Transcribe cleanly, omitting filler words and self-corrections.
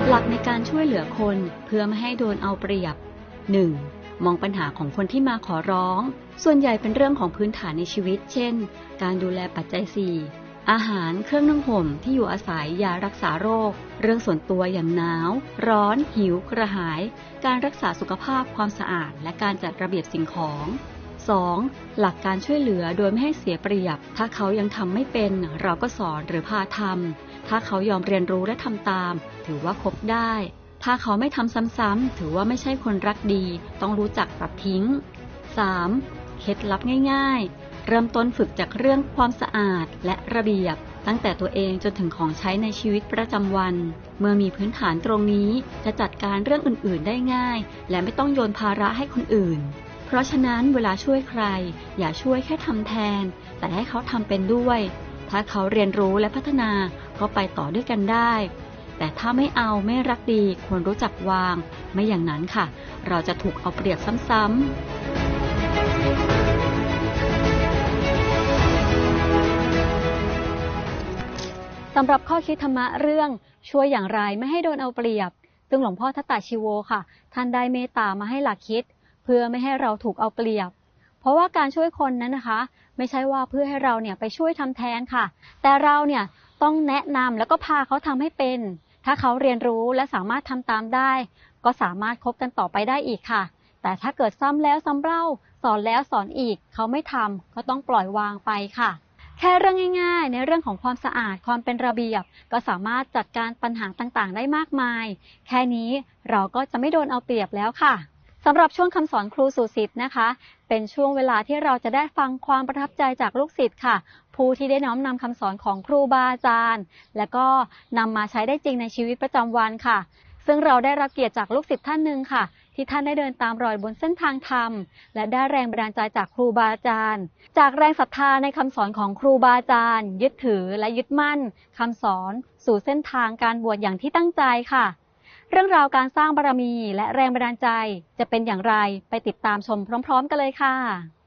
หลักในการช่วยเหลือคนเพื่อไม่ให้โดนเอาเปรียบ 1. มองปัญหาของคนที่มาขอร้องส่วนใหญ่เป็นเรื่องของพื้นฐานในชีวิตเช่นการดูแลปัจจัย 4อาหารเครื่องนึ่งห่มที่อยู่อาศัยยารักษาโรคเรื่องส่วนตัวอย่างหนาวร้อนหิวกระหายการรักษาสุขภาพความสะอาดและการจัดระเบียบสิ่งของ 2. หลักการช่วยเหลือโดยไม่ให้เสียเปรียบถ้าเขายังทำไม่เป็นเราก็สอนหรือพาทำถ้าเขายอมเรียนรู้และทำตามถือว่าคบได้ถ้าเขาไม่ทำซ้ำๆถือว่าไม่ใช่คนรักดีต้องรู้จักปรับทิ้ง 3. เคล็ดลับง่ายๆเริ่มต้นฝึกจากเรื่องความสะอาดและระเบียบตั้งแต่ตัวเองจนถึงของใช้ในชีวิตประจำวันเมื่อมีพื้นฐานตรงนี้จะจัดการเรื่องอื่นๆได้ง่ายและไม่ต้องโยนภาระให้คนอื่นเพราะฉะนั้นเวลาช่วยใครอย่าช่วยแค่ทำแทนแต่ให้เขาทำเป็นด้วยถ้าเขาเรียนรู้และพัฒนาก็ไปต่อด้วยกันได้แต่ถ้าไม่เอาไม่รักดีควรรู้จักวางไม่อย่างนั้นค่ะเราจะถูกเอาเปรียบซ้ำสำหรับข้อคิดธรรมะเรื่องช่วยอย่างไรไม่ให้โดนเอาเปรียบซึ่งหลวงพ่อทัตตาชีโวค่ะท่านได้เมตตามาให้หลักคิดเพื่อไม่ให้เราถูกเอาเปรียบเพราะว่าการช่วยคนนั้นนะคะไม่ใช่ว่าเพื่อให้เราเนี่ยไปช่วยทำแทนค่ะแต่เราเนี่ยต้องแนะนำแล้วก็พาเขาทำให้เป็นถ้าเขาเรียนรู้และสามารถทำตามได้ก็สามารถคบกันต่อไปได้อีกค่ะแต่ถ้าเกิดซ้ำแล้วซ้ำเล่าสอนแล้วสอนอีกเขาไม่ทำก็ต้องปล่อยวางไปค่ะแค่เรื่องง่ายๆในเรื่องของความสะอาดความเป็นระเบียบก็สามารถจัดการปัญหาต่างๆได้มากมายแค่นี้เราก็จะไม่โดนเอาเปรียบแล้วค่ะสำหรับช่วงคำสอนครูสู่ศิษย์นะคะเป็นช่วงเวลาที่เราจะได้ฟังความประทับใจจากลูกศิษย์ค่ะผู้ที่ได้น้อมนำคำสอนของครูบาอาจารย์และก็นำมาใช้ได้จริงในชีวิตประจำวันค่ะซึ่งเราได้รับเกียรติจากลูกศิษย์ท่านหนึ่งค่ะที่ท่านได้เดินตามรอยบนเส้นทางธรรมและได้แรงบันดาลใจจากครูบาอาจารย์จากแรงศรัทธาในคำสอนของครูบาอาจารย์ยึดถือและยึดมั่นคำสอนสู่เส้นทางการบวชอย่างที่ตั้งใจค่ะเรื่องราวการสร้างบารมีและแรงบันดาลใจจะเป็นอย่างไรไปติดตามชมพร้อมๆกันเลยค่ะ